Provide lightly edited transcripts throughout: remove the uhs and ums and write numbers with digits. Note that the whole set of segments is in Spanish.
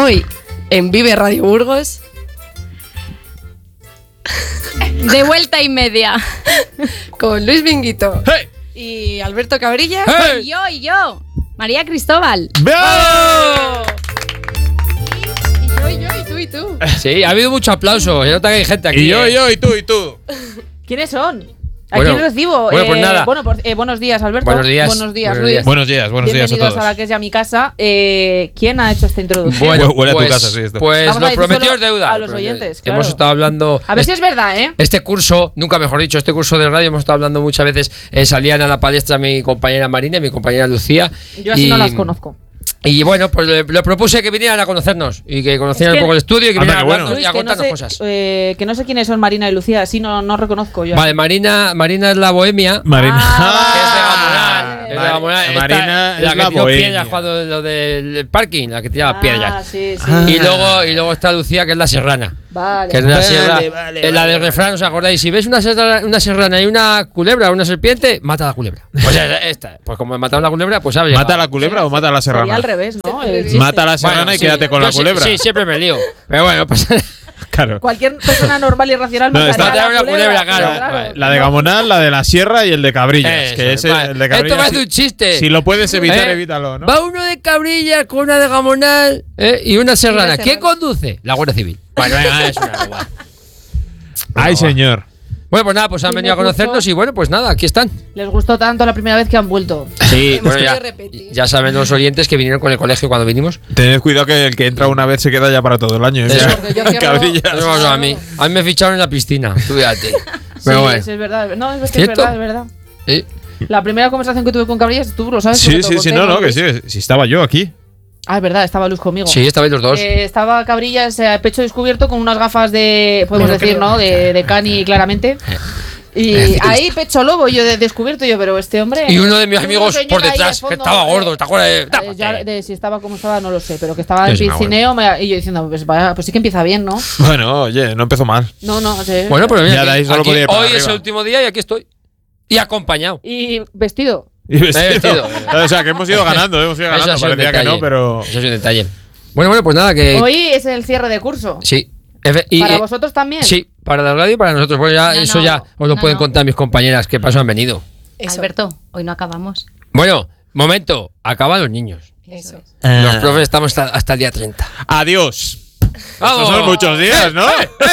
Hoy, en Vive Radio Burgos. De vuelta y media. Con Luis Minguito. ¡Hey! Y Alberto Cabrilla. ¡Hey! Y yo. María Cristóbal. ¡Bravo! Y tú. Sí, ha habido mucho aplauso. Se nota que hay gente aquí. Y yo, y tú. ¿Quiénes son? ¿A Bueno, quién recibo? bueno, pues nada. Buenos días, Alberto. Buenos días. Buenos días, Buenos Luis. días. Buenos días a Bienvenidos todos. a la que es ya mi casa. ¿Quién ha hecho esta introducción? Bueno, Huele a tu pues, casa, sí, esto. Pues Vamos a nos decírselo prometió es deuda. a los oyentes, claro. Hemos estado hablando. A ver si es verdad, ¿eh? Este curso, nunca mejor dicho, este curso de radio hemos estado hablando muchas veces. Salían a la palestra mi compañera Marina y mi compañera Lucía. Yo así no las conozco. Y bueno, pues le propuse que vinieran a conocernos y que conocieran un poco el estudio y que Anda, vinieran a qué hablarnos bueno. y a que, no contarnos sé, cosas. que no sé quiénes son Marina y Lucía, así no reconozco yo. Vale, Marina es la bohemia. Marina. Que es de Gamonal. Es de Gamonal. Esta- Marina es la que la tiró bohemia. piedras cuando lo del parking, la que tiraba piedras. Sí, sí. Y luego está Lucía, que es la serrana. Vale. Que es la Vale, sierra. vale, La vale, del refrán, ¿os acordáis? Si ves una serrana y una culebra o una serpiente, mata a la culebra. Pues esta. Pues como he matado a la culebra, pues sabes. ¿Mata a la culebra o mata a la Sería serrana? al revés, ¿no? El chiste. Mata a la serrana y quédate con la culebra. Sí, siempre me lío. Pero bueno, pues. Claro. Cualquier persona normal y racional No, mataría está- a la una culebra, claro. Vale. La de Gamonal, la de la sierra y el de Cabrillas. Eso, Que ese, vale. el de Esto Cabrillas. parece un chiste. Si lo puedes evitar, ¿Eh? evítalo, ¿no? Va uno de Cabrillas con una de Gamonal y una serrana. serrana. ¿Quién conduce? La Guardia Civil. Bueno, venga, es una igual. Ay, señor. Bueno, pues nada, pues han Sí, venido a me gustó. conocernos y bueno, pues nada, aquí están. Les gustó tanto la primera vez que han vuelto. Sí, Hemos bueno, querido repetir. ya saben los oyentes que vinieron con el colegio cuando vinimos. Tened cuidado que el que entra una vez se queda ya para todo el año. ¿eh? Eso. Porque yo quiero- Cabrillas. No, a mí me ficharon en la piscina, tú fíjate. Pero Sí, bueno. sí, es verdad. No, es ¿Cierto? verdad, es verdad. Sí. La primera conversación que tuve con Cabrillas, tú lo sabes. Sí, porque te lo sí, conté, no, que Luis? sí. Si estaba yo aquí. Ah, es verdad, estaba Luz conmigo. Sí, estabais los dos. Estaba Cabrillas a pecho descubierto con unas gafas de, podemos Bueno, decir, creo. ¿no? De Cani, claramente. Y ahí pecho lobo, yo descubierto, pero este hombre. Y uno de mis un amigos señor por ahí detrás, de fondo, que estaba gordo, ¿te acuerdas? si estaba como estaba, no lo sé, pero que estaba en Es una piscineo y yo diciendo, pues, vaya, pues sí que empieza bien, ¿no? Bueno, oye, no empezó mal. No, sí. Bueno, pero mira, Ya de ahí solo podía ir para hoy arriba. es el último día y aquí estoy. Y acompañado. Y vestido. Y vestido. vestido. O sea, que hemos ido ganando, Eso ha sido un Parecía que detalle. no, pero. Eso es un detalle. Bueno, pues nada, que. Hoy es el cierre de curso. Sí. ¿Para vosotros también? Sí, para la radio y para nosotros. Pues ya, No, eso no, ya os lo no, pueden no. contar mis compañeras que paso han venido. Eso. Alberto, hoy no acabamos. Bueno, momento. Acaban los niños. Eso. Los profes estamos hasta el día 30. Adiós. ¡Vamos! Estos son muchos días, ¿no?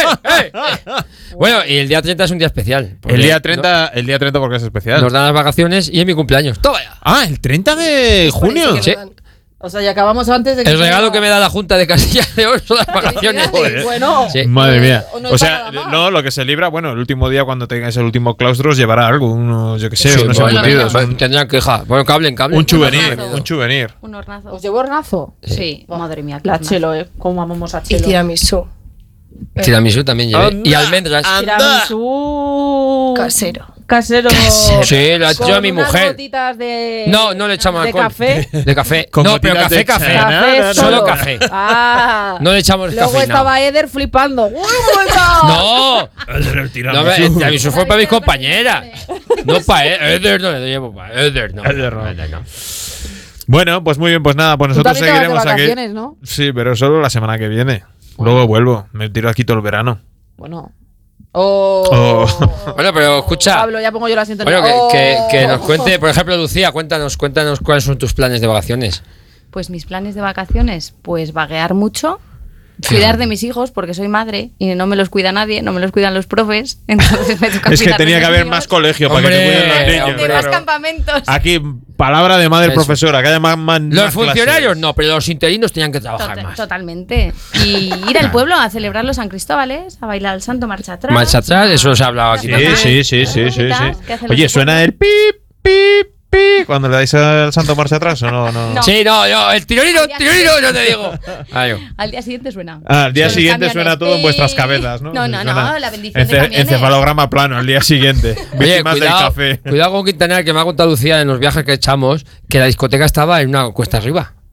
Bueno, y el día 30 es un día especial. porque El día 30 porque es especial. Nos dan las vacaciones y es mi cumpleaños. ¡Toma ya! Ah, el 30 de junio. Parece que Sí. nos dan. O sea, ya acabamos antes de que. El regalo que me da la Junta de Castilla y León son las vacaciones. Bueno, Sí. Madre mía. o no O está sea, nada mal. no, lo que se libra, bueno, el último día cuando tengáis el último claustro os llevará algo, unos, yo qué sé, Sí, unos bueno, embutidos, tendrán queja. Bueno, cable. un souvenir, hornazo. un souvenir. Un hornazo. ¿Os llevo hornazo? Sí, madre mía. qué La hornazo. Chelo, Cómo amamos a Y Chelo. tiramisú. Tiramisú también llevé. Anda, Y almendras. Tiramisú. Casero. Casero. Sí, lo ha hecho Con mi unas mujer. gotitas de. No, no le echamos de alcohol. café. De café. Con No, pero gotitas de café. Café Solo solo. café. Ah. No le echamos Luego café. estaba Eder flipando. ¡Uy, bonita! No. No, el tiramisú fue para mis compañeras. No para Eder, no le llevo para Eder, no. Eder no. Eder no. Bueno, pues muy bien, pues nada, pues Tú nosotros también te vas de seguiremos aquí. vacaciones, ¿no? Sí, pero solo la semana que viene. Luego vuelvo, me tiro aquí todo el verano. Bueno. Oh. Oh. Bueno, pero escucha. Pablo, ya pongo yo la sintonía. Bueno, que Oh. nos cuente, por ejemplo, Lucía, cuéntanos cuáles son tus planes de vacaciones. Pues mis planes de vacaciones, pues vaguear mucho, cuidar de mis hijos, porque soy madre y no me los cuida nadie, no me los cuidan los profes, entonces me toca Es que cuidar de tenía que los haber niños. más colegio para que Hombre, te cuiden los niños. hombre. Más claro. campamentos. Aquí, palabra de madre Eso. profesora, que haya más Los funcionarios clases. no, pero los interinos tenían que trabajar más. Totalmente. Y ir al pueblo a celebrar los San Cristóbales, a bailar el santo marcha atrás. Marcha atrás, eso se ha hablado aquí. Sí, también. sí, sí, sí, sí, Cositas sí. que hacen Oye, los ¿suena el pip, pip, pip cuando le dais al santo marcha atrás o no? No. Sí, no, el tirolino, no te digo. Ay, Al día siguiente suena. Al día Solo siguiente cambian suena de todo en vuestras pi. cabezas, ¿no? No, Suena la bendición de camiones. encefalograma plano al día siguiente. Oye, Víctimas del café. cuidado con Quintanar, que me ha contado Lucía en los viajes que echamos, que la discoteca estaba en una cuesta arriba.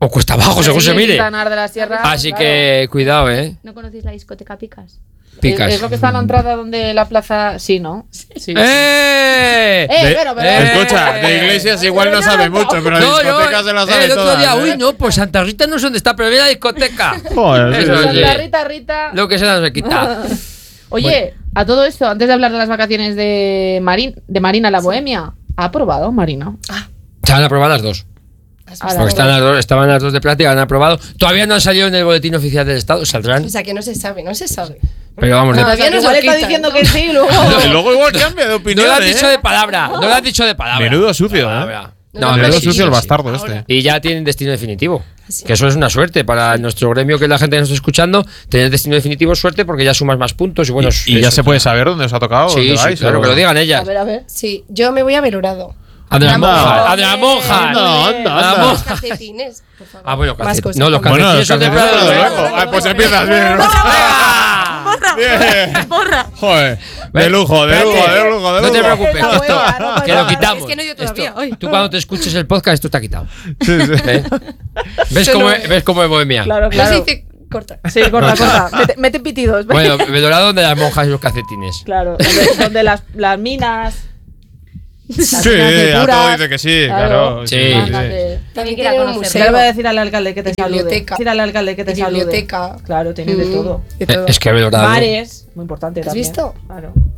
O cuesta abajo, según se mire. Quintanar de la Sierra. Así claro. que cuidado, ¿No conocéis la discoteca Picas? Picas. Es lo que está en la entrada donde la plaza. Sí, ¿no? Sí. De- pero. Escucha, de iglesias igual no sabe mucho, pero de discotecas se la sabe el otro todas, día, ¿eh? uy, no, pues Santa Rita no sé dónde está, pero ve la discoteca. Joder, sí, Eso sí, sí. sí. Santa Rita. Lo que se nos quita. Oye, a todo esto, antes de hablar de las vacaciones de Marina la Bohemia, ¿ha aprobado Marina? Se van a aprobar las dos. Ahora, Porque estaban las dos de práctica, han aprobado. Todavía no han salido en el boletín oficial del Estado, saldrán. O sea que no se sabe. Pero vamos, No, de- todavía no igual se está quitan, diciendo ¿no? que sí, luego. Y luego igual cambia de no opinión, lo has dicho de palabra. No lo has dicho de palabra. Menudo sucio, Palabra. No, hombre, menudo sí, sucio sí, el sí. bastardo Ahora. este. Y ya tienen destino definitivo. Sí. Que eso es una suerte para nuestro gremio, que es la gente que nos está escuchando. Tener destino definitivo es suerte porque ya sumas más puntos y bueno. Y ya se puede saber dónde os ha tocado. Sí, dónde sí, vais, claro, o- que lo digan ellas. A ver. Sí, yo me voy a Belorado. A de la Anda. monja. A de la monja. Anda, anda, La anda. monja. Calcetines, por favor. Ah, bueno, Más cosas. no, los Bueno, calcetines los son de calcetines Prado son de de lujo. Ah, pues empiezas bien. Bien. Joder. De lujo, de lujo, de lujo, de lujo. No te preocupes, La esto, hueva, no que pasa lo quitamos. Es que no yo todavía, Esto, hoy. tú cuando te escuches el podcast, esto te ha quitado. Sí, sí. ¿Eh? ¿Ves cómo es Bohemia? Claro, No se claro. dice corta. Sí, corta. Mete pitidos. Bueno, Belorado donde las monjas y los calcetines. Claro, donde las minas. Sí, a todo dice que sí, claro. Sí. Ándale. También quiera tienen un conocer. Ya le voy a museo. decir al alcalde que te Y salude. biblioteca. Decir al alcalde que te Y salude. biblioteca. Claro, tiene de todo. De todo. Es que Belorado. Bares, muy importante ¿Has también. visto? Claro.